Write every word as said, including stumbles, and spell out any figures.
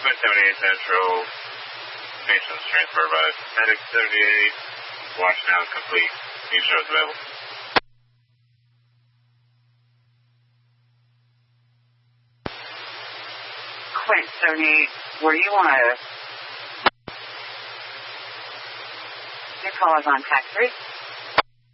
Quint seventy-eight Central, patients transferred by Medic seventy-eight, watch now complete, new shows available. Quint seventy-eight, were you on a... Your call is on tax three.